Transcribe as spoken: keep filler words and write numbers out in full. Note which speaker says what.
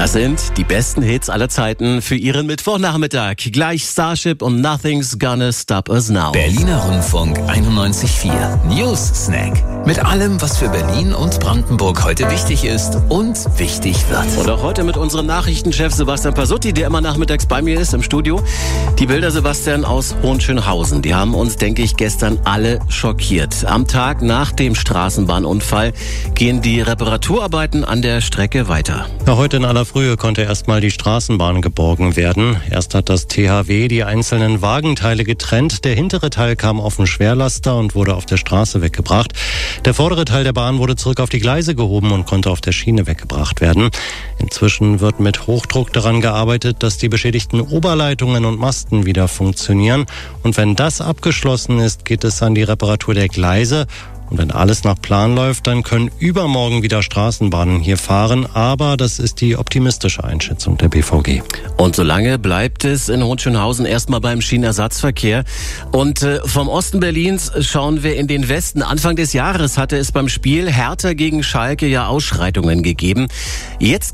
Speaker 1: Das sind die besten Hits aller Zeiten für Ihren Mittwochnachmittag. Gleich Starship und Nothing's Gonna Stop Us Now.
Speaker 2: Berliner Rundfunk einundneunzig Komma vier News Snack. Mit allem, was für Berlin und Brandenburg heute wichtig ist und wichtig wird.
Speaker 1: Und auch heute mit unserem Nachrichtenchef Sebastian Pasutti, der immer nachmittags bei mir ist im Studio. Die Bilder, Sebastian, aus Hohenschönhausen, die haben uns, denke ich, gestern alle schockiert. Am Tag nach dem Straßenbahnunfall gehen die Reparaturarbeiten an der Strecke weiter.
Speaker 3: Ja, heute in aller Frühe konnte erstmal die Straßenbahn geborgen werden. Erst hat das T H W die einzelnen Wagenteile getrennt. Der hintere Teil kam auf den Schwerlaster und wurde auf der Straße weggebracht. Der vordere Teil der Bahn wurde zurück auf die Gleise gehoben und konnte auf der Schiene weggebracht werden. Inzwischen wird mit Hochdruck daran gearbeitet, dass die beschädigten Oberleitungen und Masten wieder funktionieren. Und wenn das abgeschlossen ist, geht es an die Reparatur der Gleise. Und wenn alles nach Plan läuft, dann können übermorgen wieder Straßenbahnen hier fahren. Aber das ist die optimistische Einschätzung der B V G.
Speaker 1: Und solange bleibt es in Hohenschönhausen erstmal beim Schienenersatzverkehr. Und äh, vom Osten Berlins schauen wir in den Westen. Anfang des Jahres hatte es beim Spiel Hertha gegen Schalke ja Ausschreitungen gegeben. Jetzt